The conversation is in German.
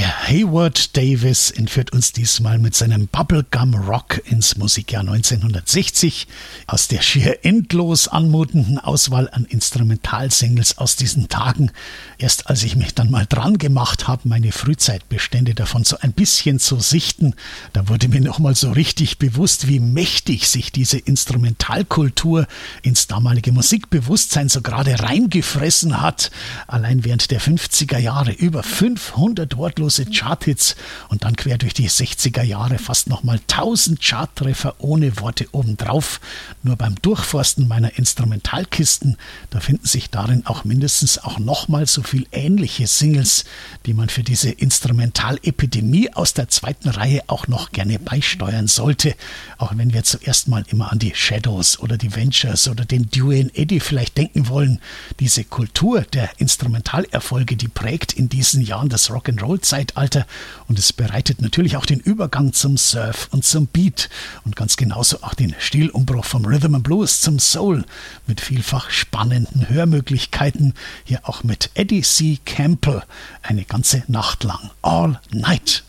Der Hayward Davis entführt uns diesmal mit seinem Bubblegum Rock ins Musikjahr 1960. Aus der schier endlos anmutenden Auswahl an Instrumentalsingles aus diesen Tagen. Erst als ich mich dann mal dran gemacht habe, meine Frühzeitbestände davon so ein bisschen zu sichten, da wurde mir nochmal so richtig bewusst, wie mächtig sich diese Instrumentalkultur ins damalige Musikbewusstsein so gerade reingefressen hat. Allein während der 50er Jahre über 500 wortlose Charthits und dann quer durch die 60er Jahre fast nochmal 1000 Charttreffer ohne Worte obendrauf. Nur beim Durchforsten meiner Instrumentalkisten, da finden sich darin auch mindestens auch nochmal so viel ähnliche Singles, die man für diese Instrumentalepidemie aus der zweiten Reihe auch noch gerne beisteuern sollte. Auch wenn wir zuerst mal immer an die Shadows oder die Ventures oder den Dewey and Eddy vielleicht denken wollen. Diese Kultur der Instrumentalerfolge, die prägt in diesen Jahren das Rock'n'Roll-Zeitalter und es bereitet natürlich auch den Übergang zum Surf und zum Beat und ganz genauso auch den Stilumbruch vom Rhythm and Blues zum Soul mit vielfach spannenden Hörmöglichkeiten, hier auch mit Eddie C. Campbell eine ganze Nacht lang. All Night.